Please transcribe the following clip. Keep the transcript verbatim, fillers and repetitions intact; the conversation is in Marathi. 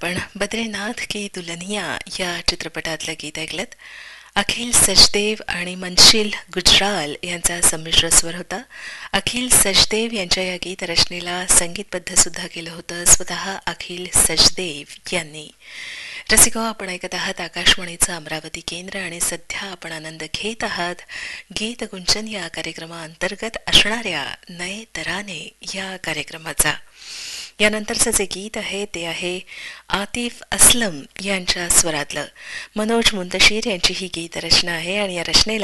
आपण बद्रीनाथ की दुल्हनिया या चित्रपटातलं गीत ऐकलं. अखिल सचदेव आणि मनशील गुजराल यांचा संमिश्र स्वर होता. अखिल सचदेव यांच्या या गीत रचनेला संगीतबद्ध सुद्धा केलं होतं स्वतः अखिल सचदेव यांनी. रसिको, आपण ऐकत आहात आकाशवाणीचं अमरावती केंद्र आणि सध्या आपण आनंद घेत आहात गीत गुंजन या कार्यक्रमाअंतर्गत असणाऱ्या नये तराने या कार्यक्रमाचा. यानंतरचं जे गीत आहे ते आहे आतिफ असलम यांच्या स्वरातलं. मनोज मुंतशीर यांची ही गीत रचना आहे आणि या रचनेला